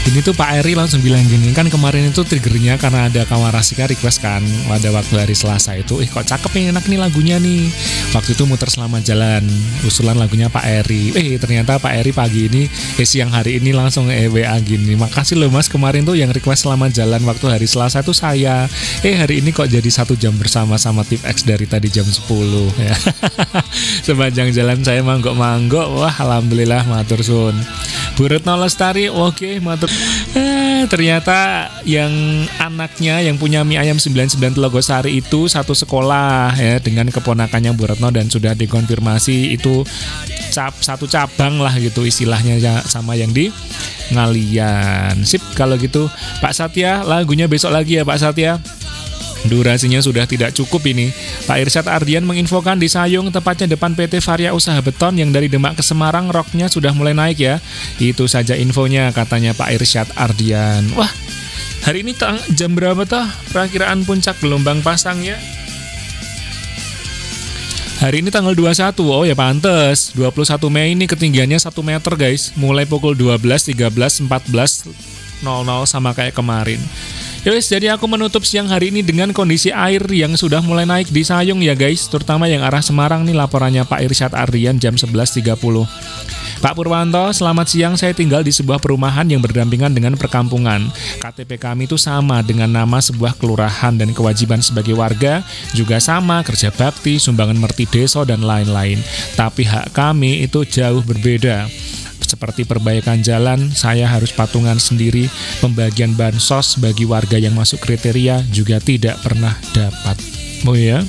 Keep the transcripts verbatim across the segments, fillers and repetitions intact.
Ini tuh Pak Eri langsung bilang gini, kan kemarin itu triggernya karena ada Kawarasika request kan pada waktu hari Selasa itu, ih kok cakep nih, enak nih lagunya nih. Waktu itu muter Selamat Jalan, usulan lagunya Pak Eri. Eh ternyata Pak Eri pagi ini, eh siang hari ini langsung E W A gini, makasih loh mas, kemarin tuh yang request Selamat Jalan waktu hari Selasa tuh saya. Eh hari ini kok jadi satu jam bersama sama Tip X dari tadi jam sepuluh ya. Sepanjang jalan saya manggok-manggok, wah alhamdulillah matur suwun. Bu Retno Lestari, oke okay, matur. Eh, ternyata yang anaknya yang punya mie ayam sembilan puluh sembilan Telogosari itu satu sekolah ya dengan keponakannya Bu Retno, dan sudah dikonfirmasi itu cap, satu cabang lah gitu istilahnya ya, sama yang di Ngalian. Sip kalau gitu Pak Satya, lagunya besok lagi ya Pak Satya. Durasinya sudah tidak cukup ini. Pak Irsyad Ardian menginfokan di Sayung, tepatnya depan P T Varia Usaha Beton yang dari Demak ke Semarang, roknya sudah mulai naik ya. Itu saja infonya katanya Pak Irsyad Ardian. Wah, hari ini tang- jam berapa toh perakiraan puncak gelombang pasang ya? Hari ini tanggal dua puluh satu, oh ya pantes. dua puluh satu Mei ini ketinggiannya satu meter guys. Mulai pukul dua belas, tiga belas, empat belas, nol nol sama kayak kemarin. Yowes, jadi aku menutup siang hari ini dengan kondisi air yang sudah mulai naik di Sayung ya guys, terutama yang arah Semarang nih, laporannya Pak Irsyad Ardian jam sebelas tiga puluh. Pak Purwanto, selamat siang, saya tinggal di sebuah perumahan yang berdampingan dengan perkampungan. K T P kami itu sama dengan nama sebuah kelurahan dan kewajiban sebagai warga juga sama, kerja bakti, sumbangan merti desa dan lain-lain. Tapi hak kami itu jauh berbeda. Seperti perbaikan jalan, saya harus patungan sendiri. Pembagian bansos bagi warga yang masuk kriteria juga tidak pernah dapat. Oh ya?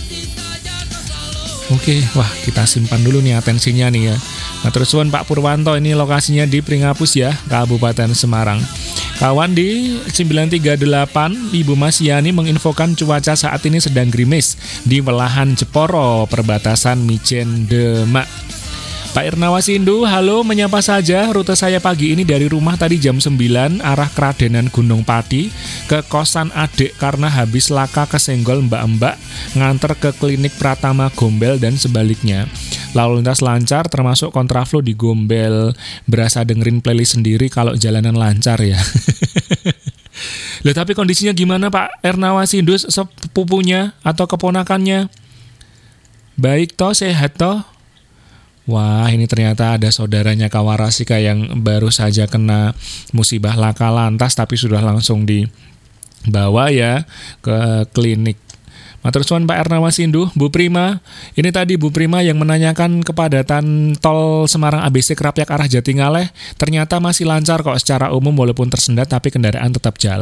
Oke, wah kita simpan dulu nih atensinya nih ya. Nah terus Pak Purwanto, ini lokasinya di Pringapus ya, Kabupaten Semarang. Kawan di sembilan tiga delapan, Ibu Mas Yani menginfokan cuaca saat ini sedang gerimis di Welahan Jeporo, perbatasan Mijen Demak. Pak Irna Wasindu, halo, menyapa saja. Rute saya pagi ini dari rumah tadi jam sembilan arah Kradenan Gunung Pati ke kosan adik karena habis laka kesenggol mbak-mbak, nganter ke klinik Pratama Gombel dan sebaliknya. Lalu lintas lancar termasuk kontraflow di Gombel. Berasa dengerin playlist sendiri kalau jalanan lancar ya. Loh tapi kondisinya gimana Pak Erna Wasindu, sepupunya atau keponakannya? Baik toh, sehat toh? Wah, ini ternyata ada saudaranya Kawarasika yang baru saja kena musibah laka lantas tapi sudah langsung dibawa ya ke klinik. Matur suwun Pak Erna Wasindu. Bu Prima, ini tadi Bu Prima yang menanyakan kepadatan tol Semarang A B C Krapyak arah Jatingaleh, ternyata masih lancar kok secara umum walaupun tersendat tapi kendaraan tetap jalan.